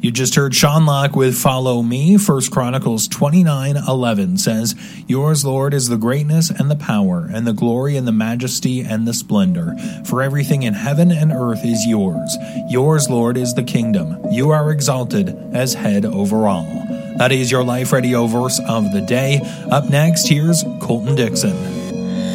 You just heard Sean Locke with Follow Me. 1 Chronicles 29:11 says, Yours, Lord, is the greatness and the power and the glory and the majesty and the splendor. For everything in heaven and earth is yours. Yours, Lord, is the kingdom. You are exalted as head over all. That is your Life Radio verse of the day. Up next, here's Colton Dixon.